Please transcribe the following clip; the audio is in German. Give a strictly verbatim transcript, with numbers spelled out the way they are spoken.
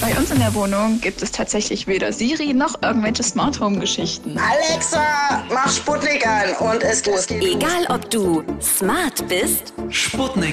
Bei uns in der Wohnung gibt es tatsächlich weder Siri noch irgendwelche Smart Home Geschichten. Alexa, mach Sputnik an und es geht. Egal ob du smart bist Sputnik.